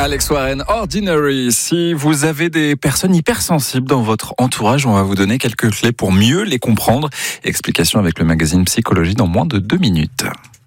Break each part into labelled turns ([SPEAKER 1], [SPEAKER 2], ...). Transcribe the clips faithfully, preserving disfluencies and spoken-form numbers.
[SPEAKER 1] Alex Warren, Ordinary. Si vous avez des personnes hypersensibles dans votre entourage, on va vous donner quelques clés pour mieux les comprendre. Explication avec le magazine Psychologie dans moins de deux minutes.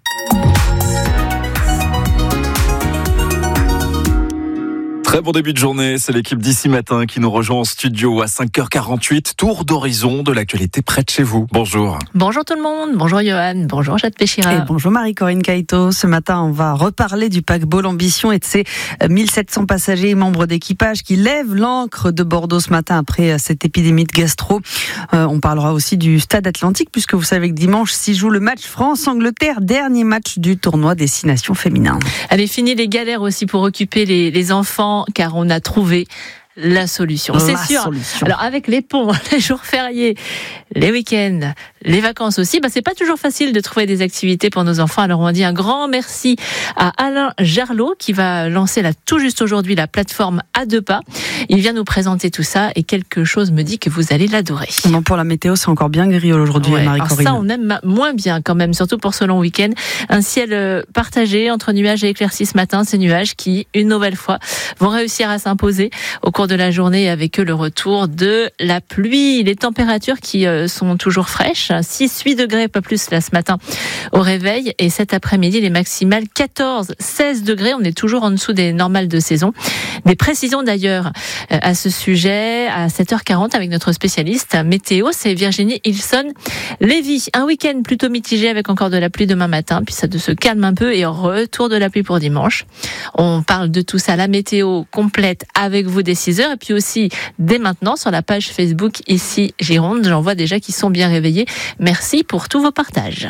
[SPEAKER 1] Très bon début de journée, c'est l'équipe d'ici matin qui nous rejoint en studio à cinq heures quarante-huit. Tour d'horizon de l'actualité près de chez vous. Bonjour.
[SPEAKER 2] Bonjour tout le monde, bonjour Johan, bonjour Jade Péchira.
[SPEAKER 3] Et bonjour Marie-Corinne Caïto. Ce matin, on va reparler du paquebot L'Ambition et de ses mille sept cents passagers et membres d'équipage qui lèvent l'ancre de Bordeaux ce matin après cette épidémie de gastro. Euh, on parlera aussi du Stade Atlantique puisque vous savez que dimanche s'y joue le match France-Angleterre, dernier match du tournoi des six nations féminins.
[SPEAKER 2] Allez, fini les galères aussi pour occuper les, les enfants, car on a trouvé la solution.
[SPEAKER 3] La
[SPEAKER 2] C'est sûr.
[SPEAKER 3] Solution.
[SPEAKER 2] Alors avec les ponts, les jours fériés, les week-ends, les vacances aussi, bah c'est pas toujours facile de trouver des activités pour nos enfants. Alors on dit un grand merci à Alain Gerlot qui va lancer là tout juste aujourd'hui la plateforme à deux pas. Il vient nous présenter tout ça et quelque chose me dit que vous allez l'adorer.
[SPEAKER 3] Non, pour la météo, c'est encore bien gris aujourd'hui,
[SPEAKER 2] Ouais,
[SPEAKER 3] Marie-Corinne.
[SPEAKER 2] alors ça, on aime moins bien quand même, surtout pour ce long week-end. Un ciel partagé entre nuages et éclaircies ce matin. Ces nuages qui, une nouvelle fois, vont réussir à s'imposer au cours de la journée, avec eux le retour de la pluie. Les températures qui sont toujours fraîches, six huit degrés, pas plus là ce matin au réveil, et cet après-midi les maximales quatorze seize degrés. On est toujours en dessous des normales de saison. Des précisions d'ailleurs à ce sujet à sept heures quarante avec notre spécialiste météo, c'est Virginie Ilson-Lévy. Un week-end plutôt mitigé avec encore de la pluie demain matin, puis ça se calme un peu et retour de la pluie pour dimanche. On parle de tout ça, la météo complète avec vous dès six heures, et puis aussi dès maintenant sur la page Facebook Ici Gironde. J'en vois déjà qui sont bien réveillés. Merci pour tous vos partages.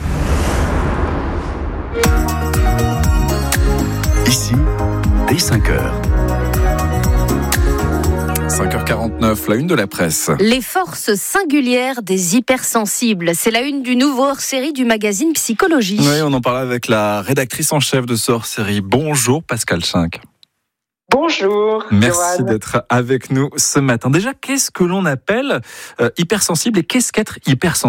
[SPEAKER 4] Ici, dès cinq heures.
[SPEAKER 1] cinq heures quarante-neuf, la une de la presse.
[SPEAKER 5] Les forces singulières des hypersensibles. C'est la une du nouveau hors-série du magazine Psychologie.
[SPEAKER 1] Oui, on en parle avec la rédactrice en chef de ce hors-série. Bonjour Pascal Schinck.
[SPEAKER 6] Bonjour.
[SPEAKER 1] Merci
[SPEAKER 6] Johan.
[SPEAKER 1] d'être avec nous ce matin. Déjà, qu'est-ce que l'on appelle euh, hypersensible et qu'est-ce qu'être hypersensible ?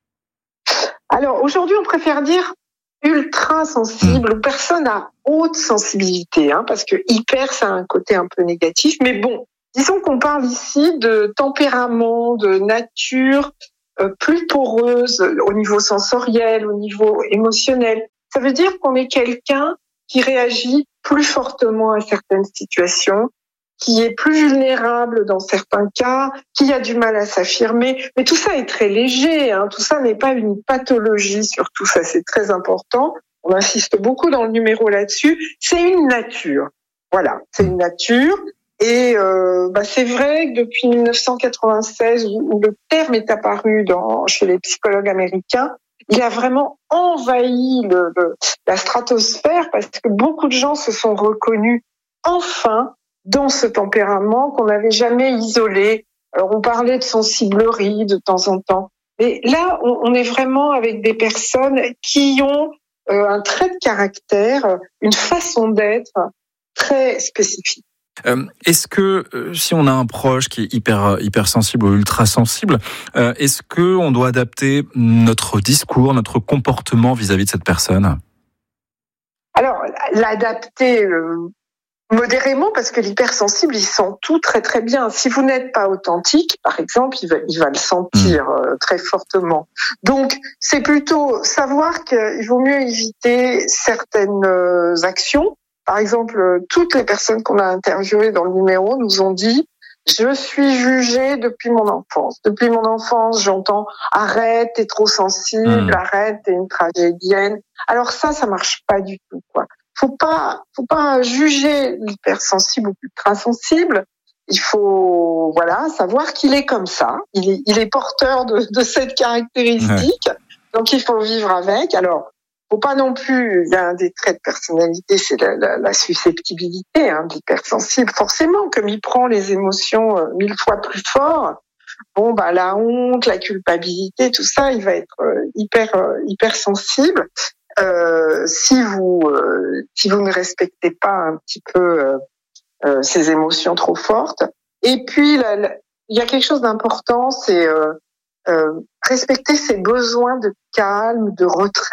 [SPEAKER 6] Alors aujourd'hui, on préfère dire ultra sensible mmh. ou personne à haute sensibilité, hein, parce que hyper, ça a un côté un peu négatif. Mais bon, disons qu'on parle ici de tempérament, de nature euh, plus poreuse au niveau sensoriel, au niveau émotionnel. Ça veut dire qu'on est quelqu'un qui réagit plus fortement à certaines situations, qui est plus vulnérable dans certains cas, qui a du mal à s'affirmer. Mais tout ça est très léger, hein. Tout ça n'est pas une pathologie, surtout ça c'est très important. On insiste beaucoup dans le numéro là-dessus. C'est une nature. Voilà, c'est une nature. Et euh, bah c'est vrai que depuis dix-neuf cent quatre-vingt-seize, où le terme est apparu dans, chez les psychologues américains, il a vraiment envahi le, le, la stratosphère parce que beaucoup de gens se sont reconnus enfin dans ce tempérament qu'on n'avait jamais isolé. Alors on parlait de sensiblerie de temps en temps, mais là on, on est vraiment avec des personnes qui ont euh, un trait de caractère, une façon d'être très spécifique.
[SPEAKER 1] Euh, est-ce que euh, si on a un proche qui est hyper hypersensible ou ultra sensible, euh, est-ce que on doit adapter notre discours, notre comportement vis-à-vis de cette personne ?
[SPEAKER 6] Alors l'adapter euh, modérément, parce que l'hypersensible il sent tout très très bien. Si vous n'êtes pas authentique, par exemple, il va il va le sentir euh, très fortement. Donc c'est plutôt savoir qu'il vaut mieux éviter certaines euh, actions. Par exemple, toutes les personnes qu'on a interviewées dans le numéro nous ont dit « Je suis jugée depuis mon enfance. Depuis mon enfance, j'entends « Arrête, t'es trop sensible, mmh. arrête, t'es une tragédienne. » Alors ça, ça marche pas du tout, quoi. Faut pas, faut pas juger l'hypersensible ou l'ultrasensible. Il faut, voilà, savoir qu'il est comme ça. Il est, il est porteur de, de cette caractéristique. Ouais. Donc il faut vivre avec. Alors, faut pas non plus, il y a un des traits de personnalité, c'est la, la, la susceptibilité, hein, de l'hypersensible. Forcément, comme il prend les émotions euh, mille fois plus fort, bon, bah, la honte, la culpabilité, tout ça, il va être euh, hyper, euh, hyper sensible. Euh, si vous, euh, si vous ne respectez pas un petit peu euh, euh, ces émotions trop fortes. Et puis, la, la, il y a quelque chose d'important, c'est euh, euh, respecter ses besoins de calme, de retrait.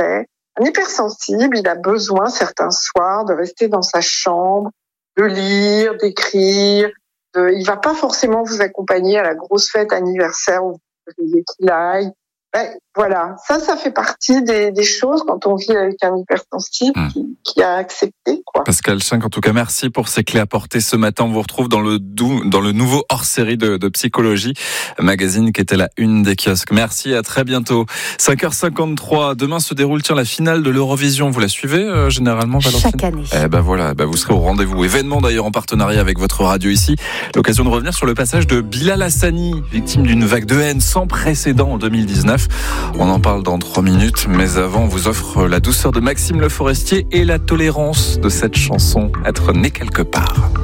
[SPEAKER 6] Un hypersensible, il a besoin certains soirs de rester dans sa chambre, de lire, d'écrire. De... Il va pas forcément vous accompagner à la grosse fête anniversaire où vous voulez qu'il aille. Ben, voilà, ça, ça fait partie des, des choses quand on vit avec un hypersensible mmh. qui, qui a accepté, quoi.
[SPEAKER 1] Pascal Schenck, en tout cas, merci pour ces clés apportées ce matin. On vous retrouve dans le, dou, dans le nouveau hors-série de, de Psychologie, magazine qui était la une des kiosques. Merci, à très bientôt. cinq heures cinquante-trois, demain se déroule tiens, la finale de l'Eurovision. Vous la suivez euh, généralement, Valentine ?
[SPEAKER 5] Chaque année.
[SPEAKER 1] Eh ben voilà, ben vous serez au rendez-vous. Événement d'ailleurs en partenariat avec votre radio ici. L'occasion de revenir sur le passage de Bilal Hassani, victime d'une vague de haine sans précédent en deux mille dix-neuf. On en parle dans trois minutes, mais avant, on vous offre la douceur de Maxime Le Forestier et la tolérance de cette chanson, Être né quelque part.